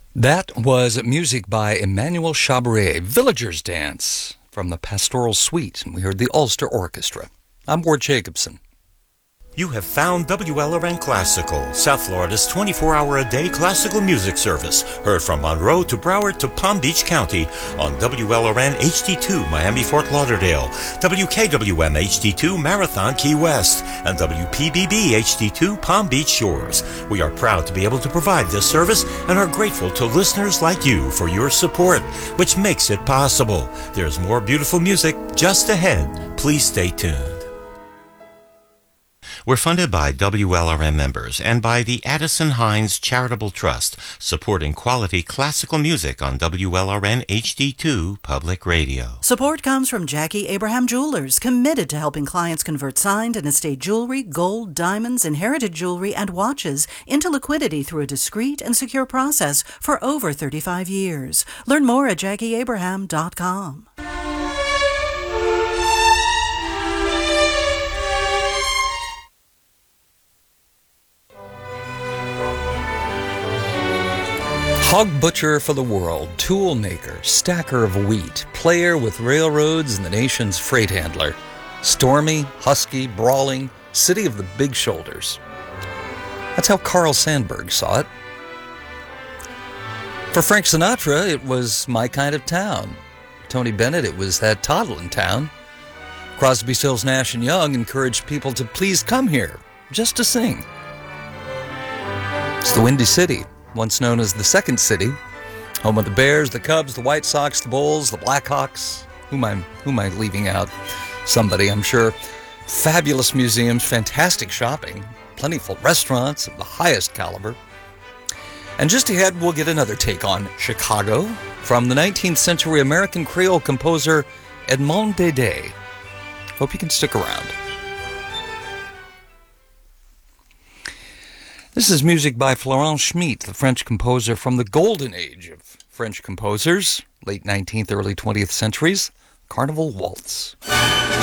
That was music by Emmanuel Chabrier, Villager's Dance, from the Pastoral Suite, and we heard the Ulster Orchestra. I'm Ward Jacobson. You have found WLRN Classical, South Florida's 24-hour-a-day classical music service. Heard from Monroe to Broward to Palm Beach County on WLRN HD2 Miami Fort Lauderdale, WKWM HD2 Marathon Key West, and WPBB HD2 Palm Beach Shores. We are proud to be able to provide this service and are grateful to listeners like you for your support, which makes it possible. There's more beautiful music just ahead. Please stay tuned. We're funded by WLRN members and by the Addison Hines Charitable Trust, supporting quality classical music on WLRN HD2 Public Radio. Support comes from Jackie Abraham Jewelers, committed to helping clients convert signed and estate jewelry, gold, diamonds, inherited jewelry, and watches into liquidity through a discreet and secure process for over 35 years. Learn more at JackieAbraham.com. Hog butcher for the world, tool maker, stacker of wheat, player with railroads and the nation's freight handler. Stormy, husky, brawling, city of the big shoulders. That's how Carl Sandburg saw it. For Frank Sinatra, it was my kind of town. Tony Bennett, it was that toddling town. Crosby, Stills, Nash & Young encouraged people to please come here, just to sing. It's the Windy City, once known as the Second City, home of the Bears, the Cubs, the White Sox, the Bulls, the Blackhawks. Who am I leaving out? Somebody, I'm sure. Fabulous museums, fantastic shopping, plentiful restaurants of the highest caliber. And just ahead, we'll get another take on Chicago from the 19th century American Creole composer Edmond Dédé. Hope you can stick around. This is music by Florent Schmitt, the French composer from the golden age of French composers, late 19th, early 20th centuries, Carnival Waltz.